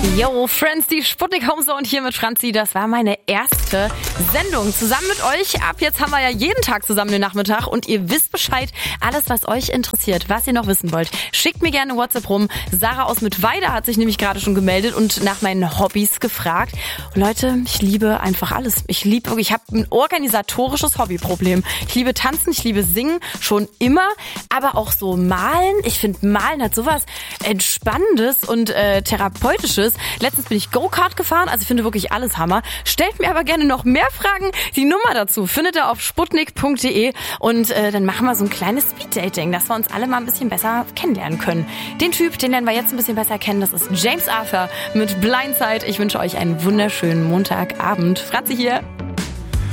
Yo, Friends, die Sputnik Homezone hier mit Franzi. Das war meine erste Sendung zusammen mit euch. Ab jetzt haben wir ja jeden Tag zusammen den Nachmittag und ihr wisst Bescheid. Alles, was euch interessiert, was ihr noch wissen wollt, schickt mir gerne WhatsApp rum. Sarah aus Mittweida hat sich nämlich gerade schon gemeldet und nach meinen Hobbys gefragt. Und Leute, ich liebe einfach alles. Ich habe ein organisatorisches Hobbyproblem. Ich liebe tanzen, ich liebe singen, schon immer, aber auch so malen. Ich finde, malen hat sowas Entspannendes und Therapeutisches. Letztens bin ich Go-Kart gefahren, also ich finde wirklich alles Hammer. Stellt mir aber gerne noch mehr Fragen. Die Nummer dazu findet ihr auf sputnik.de und dann machen wir so ein kleines Speed-Dating, dass wir uns alle mal ein bisschen besser kennenlernen können. Den Typ, den lernen wir jetzt ein bisschen besser kennen, das ist James Arthur mit Blindside. Ich wünsche euch einen wunderschönen Montagabend. Franzi hier.